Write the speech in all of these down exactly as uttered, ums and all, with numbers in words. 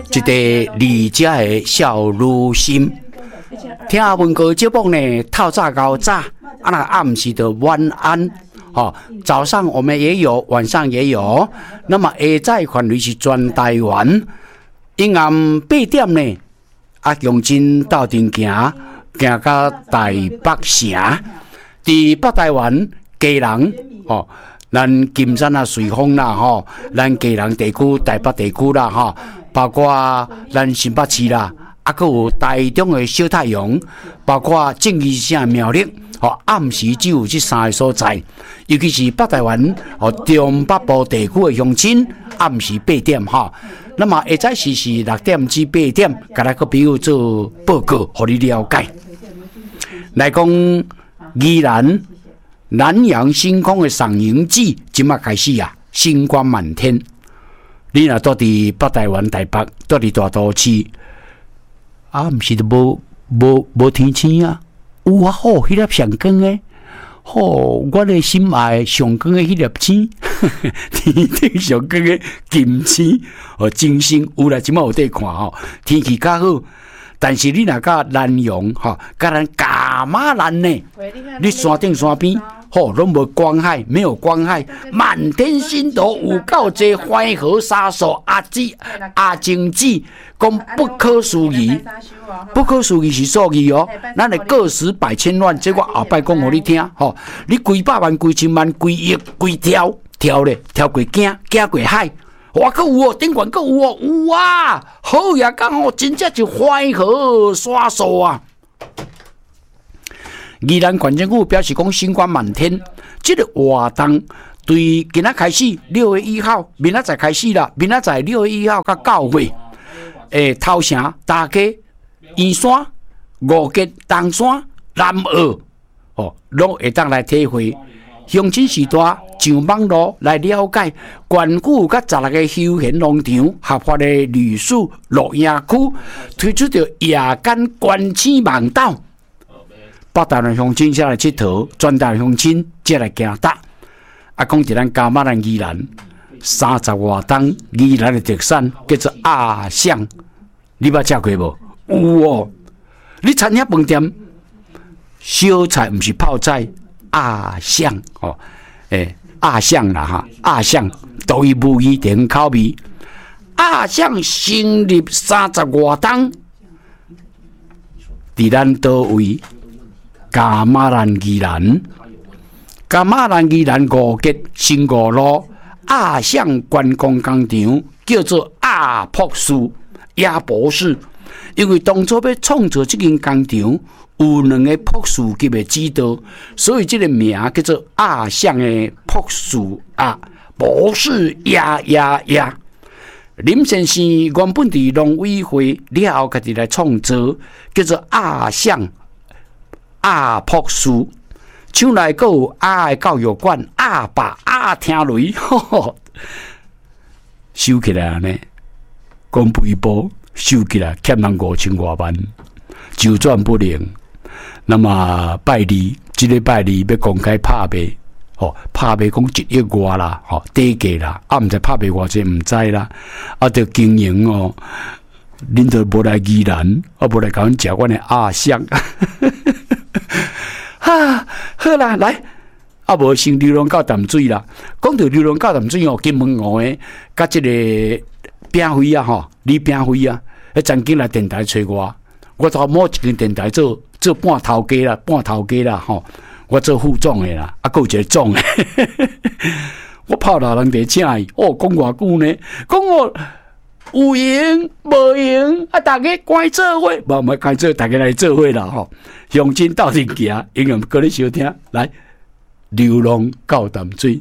一个离家的小女心。听文歌节目呢，透早到早，啊那暗时的晚安。哦，早上我们也有，晚上也有。那么下载范围是全台湾。阴暗八点呢，啊，用真斗阵行，行到台北城。伫北台湾基隆，哦，咱金山啊、瑞丰啦，吼、哦，咱基隆地区、台北地区啦，吼、哦，包括咱新北市啦，啊，还有台中的小太阳，包括正义城、苗栗。哦，暗时只有这三个所在，尤其是北台湾哦中北部地区的乡亲，暗时八点哈。那么下早时是六点至八点，甲咱个朋友做报告，互你了解。来讲宜兰南洋星空的赏萤季，今麦开始啊，星光满天。你若住伫北台湾台北，住伫大都市，啊，毋是都无无无天星啊。有啊，好，迄粒上光诶，好，我的心爱上光诶，迄粒星，天顶上光诶金星，哦，金星有啦，即摆有得看吼，天气较好，但是你若甲南洋吼，甲咱噶马兰呢，你山顶山边，吼，拢无光害，没有光害，满天星斗有够济，淮河沙数阿姊阿晶姊。讲不可思议，不可思议是数字哦。咱的个十百千万，这我后摆讲互你听吼。你几百万、几千万、几亿、几条条咧，跳过惊，惊过海，哇，搁有哦，顶悬搁有哦，有啊，好呀，讲哦，真正就淮河沙数啊。宜兰县政府表示讲星光满天，这个活动对今仔开始六月一号，明仔载开始啦，明仔载六月一号到九月。诶，头城、大溪、圆山、五吉、东山、南澳，哦，拢会当来体会。乡亲时代上网络来了解，关谷甲十六个休闲农场合法的旅宿露营区推出着夜间观星盲道。北台湾乡亲才来佚佗，全台乡亲才来行搭。啊，讲伫咱嘉马兰宜兰。三十外档宜兰的特产叫做鸭香，你捌食过无？有哦！你餐厅饭店小菜毋是泡菜，鸭香哦，诶，鸭香啦哈，鸭香独一无二甜口味，鸭香成立三十外档，伫咱倒位？嘉马兰宜兰，嘉马兰宜兰五吉新五路。鸭巷观光工厂叫做鸭博士，鸭博士，因为当初要创造这间工厂，有两个博士级的指导，所以这个名叫做鸭巷的博士鸭博士鸭鸭鸭。林先生原本伫农委会了后，家己来创造，叫做鸭巷鸭博士。厂内还有鸭的教育馆、鸭爸、鸭听雷，吼吼，收起来呢，讲赔补收起来欠人五千多万，周转不灵。那么拜二，这个拜二要公开拍卖，哦，拍卖讲一亿外啦，哦，低价啦，啊，毋知拍卖偌济，毋知啦，啊，着经营哦，恁着无来宜兰，啊，无来甲阮食阮的鸭香。啊，好啦，来，啊无先流浪到淡水啦。讲到流浪到淡水哦，金门湖诶，甲即个饼辉啊吼，李饼辉啊，迄曾经来电台找我，我到某一间电台做做半头家啦，半头家啦吼，我做副总诶啦，啊，还有一个总诶，我泡老人伫请伊，哦，讲偌久呢，讲我。有闲无闲啊！大家关做伙，无唔关做，大家来做伙啦吼！乡亲斗阵行，永远搁咧收听，来流浪到淡水。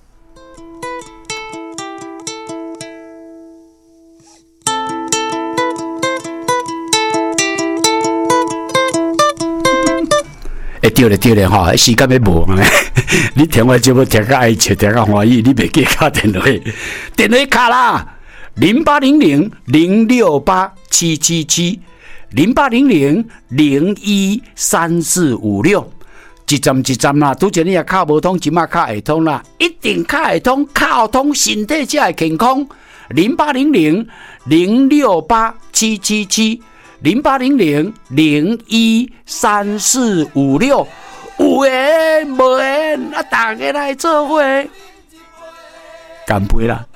哎，对咧对咧吼，时间要无呢？你听我节目听个爱笑，听个欢喜，你别记卡电话，电话卡啦。零八零零零六八七七七，零八零零零一三四五六，一站一站啦，拄前你也卡无通，即马卡会通啦，一定卡会通，卡通身体才会健康。 零八零零零六八七七七零八零零零一三四五六，有缘无缘啊，大家来做伙，干杯啦！